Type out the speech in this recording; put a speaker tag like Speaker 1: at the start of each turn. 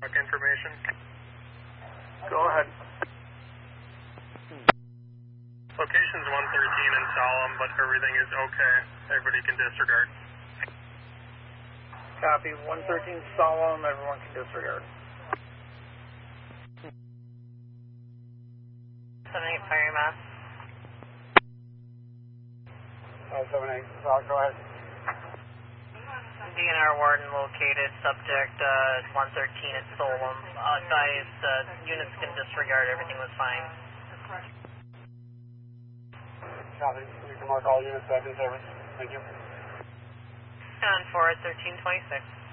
Speaker 1: Information.
Speaker 2: Go ahead.
Speaker 1: Location's 113 in Solemn, but everything is okay. Everybody can disregard.
Speaker 2: Copy. 113 Solemn, everyone can disregard.
Speaker 3: 78 Fire Mass.
Speaker 2: 578, go ahead.
Speaker 3: DNR warden located, subject 113 at Solem. Advised units can disregard, everything was fine.
Speaker 2: Copy. You can mark all units back in service. Thank you.
Speaker 3: And 4 at 1326.